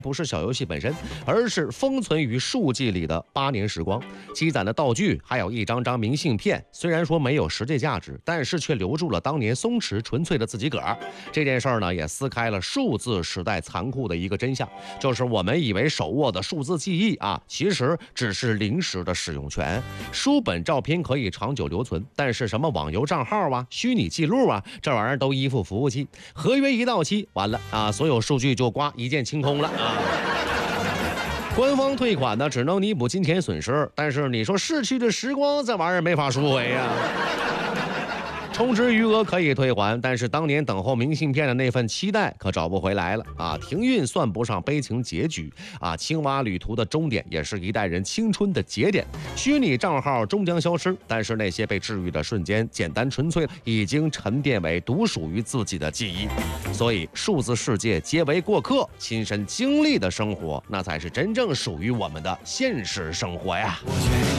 不是小游戏本身，而是封存于数据里的8年时光，积攒的道具，还有一张张明信片。虽然说没有实际价值，但是却留住了当年松弛纯粹的自己个儿。这件事儿呢，也撕开了数字时代残酷的一个真相，就是我们以为手握的数字记忆啊，其实只是临时的使用权。书本照片可以长久留存，但是什么网游账号啊、虚拟记录啊，这玩意儿都依附服务器，合约一到期，完了啊，所有数据就一键清空了啊。官方退款呢，只能弥补金钱损失，但是你说逝去的时光，这玩意儿没法赎回呀。充值余额可以退还，但是当年等候明信片的那份期待可找不回来了啊！停运算不上悲情结局啊，青蛙旅途的终点也是一代人青春的节点。虚拟账号终将消失，但是那些被治愈的瞬间，简单纯粹，已经沉淀为独属于自己的记忆。所以，数字世界皆为过客，亲身经历的生活，那才是真正属于我们的现实生活呀。